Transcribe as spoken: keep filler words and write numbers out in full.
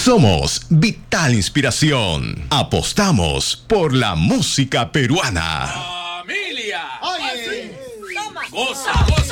Somos Vital Inspiración. Apostamos por la música peruana. ¡Familia! Oye, ¡Goza, goza!